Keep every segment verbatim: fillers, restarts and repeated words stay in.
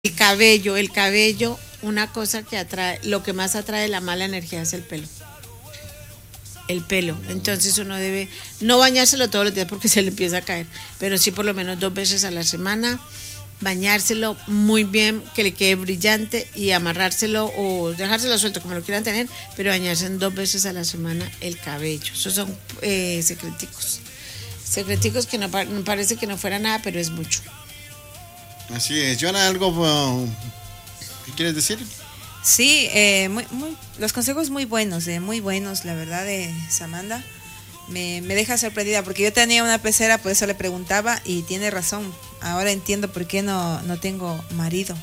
El cabello, el cabello, una cosa que atrae, lo que más atrae la mala energía es el pelo. El pelo. Entonces uno debe no bañárselo todos los días porque se le empieza a caer, pero sí por lo menos dos veces a la semana, bañárselo muy bien, que le quede brillante y amarrárselo o dejárselo suelto como lo quieran tener, pero bañarse dos veces a la semana el cabello. Esos son eh, secreticos. Secreticos que no, no parece que no fuera nada, pero es mucho. Así es. Joana, ¿algo uh, qué quieres decir? Sí, eh, muy, muy, los consejos muy buenos, eh, muy buenos, la verdad, de Samantha. Me, me deja sorprendida porque yo tenía una pecera, por eso le preguntaba y tiene razón. Ahora entiendo por qué no, no tengo marido.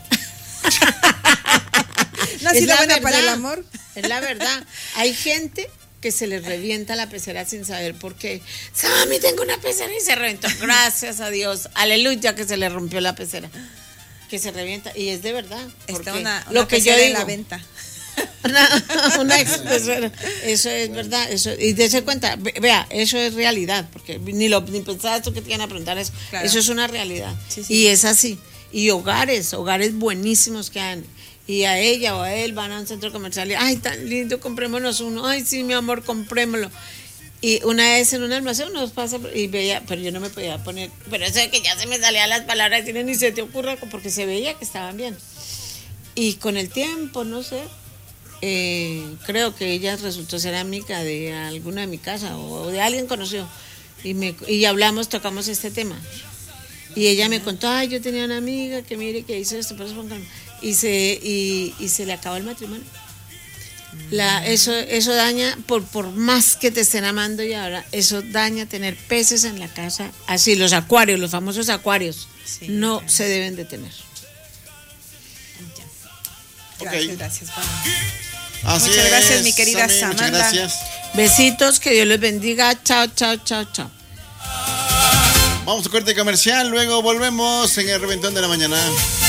¿No ha sido buena verdad, para el amor? Es la verdad. Hay gente que se les revienta la pecera sin saber por qué. Sammy, tengo una pecera y se reventó. Gracias a Dios. Aleluya que se le rompió la pecera. Que se revienta. Y es de verdad. Está una, una lo que yo digo, digo, en la venta. Una, una expresión. Eso es verdad. Eso, y dése cuenta, vea, eso es realidad. Porque ni lo ni pensaba esto que te iban a preguntar eso. Claro. Eso es una realidad. Sí, sí. Y es así. Y hogares, hogares buenísimos que han. Y a ella o a él van a un centro comercial y, ay, tan lindo, comprémonos uno, ay, sí, mi amor, comprémoslo. Y una vez en un almacén nos pasa y veía, pero yo no me podía poner, pero eso de que ya se me salían las palabras y ni se te ocurra, porque se veía que estaban bien. Y con el tiempo, no sé, eh, creo que ella resultó ser amiga de alguna de mi casa o de alguien conocido. Y, me, y hablamos, tocamos este tema. Y ella me contó, ay, yo tenía una amiga que mire que hizo esto, por eso y se y, y se le acabó el matrimonio. La, eso eso daña, por por más que te estén amando y ahora, eso daña tener peces en la casa, así los acuarios, los famosos acuarios, sí, no claro. Se deben de tener. Gracias, okay. Gracias, Juan. Así muchas es, gracias, mi querida Sammy, Samantha. Muchas gracias. Besitos, que Dios les bendiga. Chao, chao, chao, chao. Vamos a corte comercial, luego volvemos en el Reventón de la Mañana.